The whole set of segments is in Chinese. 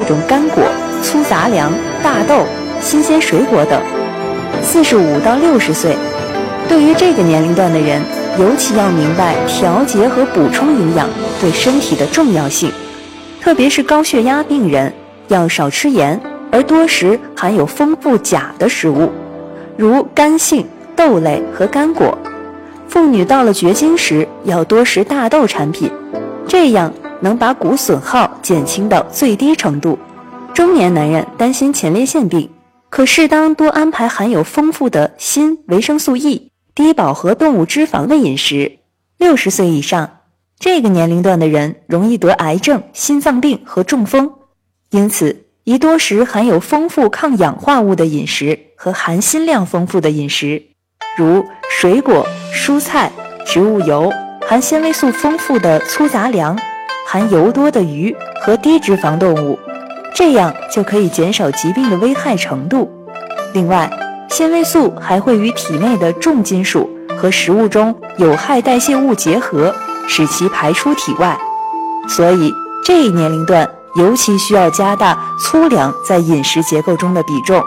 种干果、粗杂粮、大豆、新鲜水果等。45到60岁，对于这个年龄段的人，尤其要明白调节和补充营养对身体的重要性，特别是高血压病人要少吃盐，而多食含有丰富钾的食物，如干杏、豆类和干果。妇女到了绝经时，要多食大豆产品，这样能把骨损耗减轻到最低程度。中年男人担心前列腺病，可适当多安排含有丰富的锌、维生素 E、低饱和动物脂肪的饮食。60岁以上，这个年龄段的人容易得癌症、心脏病和中风，因此宜多食含有丰富抗氧化物的饮食和含锌量丰富的饮食，如水果、蔬菜、植物油、含纤维素丰富的粗杂粮、含油多的鱼和低脂肪动物，这样就可以减少疾病的危害程度。另外，纤维素还会与体内的重金属和食物中有害代谢物结合，使其排出体外。所以这一年龄段尤其需要加大粗粮在饮食结构中的比重。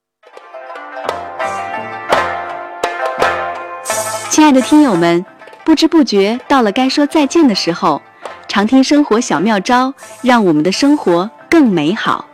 亲爱的听友们，不知不觉到了该说再见的时候，常听生活小妙招，让我们的生活更美好。